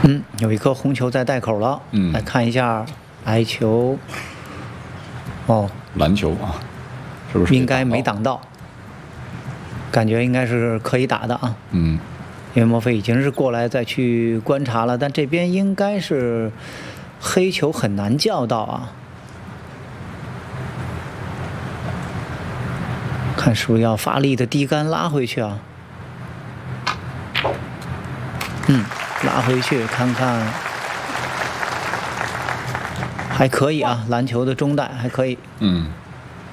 有一颗红球在袋口了。来看一下挨球。哦， 蓝球啊，是不是？ 应该没挡到，感觉应该是可以打的啊。因为莫非已经是过来再去观察了，但这边应该是黑球很难叫到啊。看是不是要发力的低杆拉回去啊？拉回去看看，还可以啊，篮球的中带还可以。